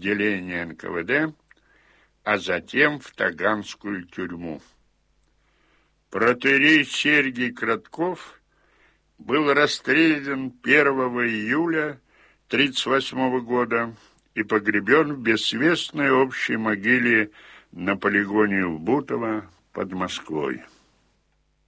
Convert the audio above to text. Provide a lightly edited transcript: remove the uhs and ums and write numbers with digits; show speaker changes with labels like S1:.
S1: отделение НКВД, а затем в Таганскую тюрьму. Протоиерей Сергий Кратков был расстрелян 1 июля 1938 года и погребен в бессместной общей могиле на полигоне Бутово под Москвой.